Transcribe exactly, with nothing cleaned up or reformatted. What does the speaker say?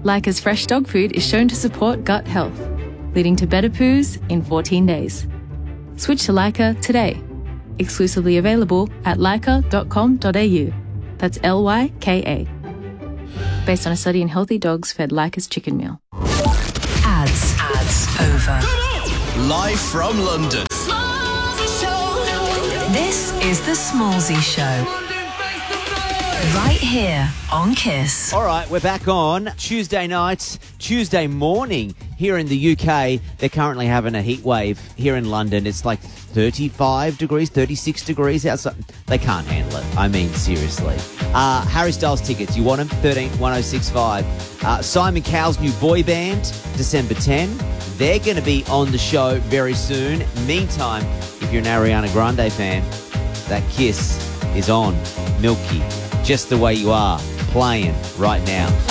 Leica's fresh dog food is shown to support gut health, leading to better poos in fourteen days. Switch to Leica today. Exclusively available at leica dot com dot a u. That's L Y K A. Based on a study in healthy dogs fed Leica's chicken meal. Ads. Ads over. Live from London. This is the Smallsy Show. Right here on Kiss. All right, we're back on Tuesday nights, Tuesday morning here in the U K. They're currently having a heat wave here in London. It's like thirty-five degrees, thirty-six degrees outside. They can't handle it. I mean, seriously. Uh, Harry Styles tickets, you want them? thirteen one oh six five. Uh, Simon Cowell's new boy band, December tenth. They're going to be on the show very soon. Meantime, if you're an Ariana Grande fan, that Kiss is on. Milky, Just the Way You Are, playing right now.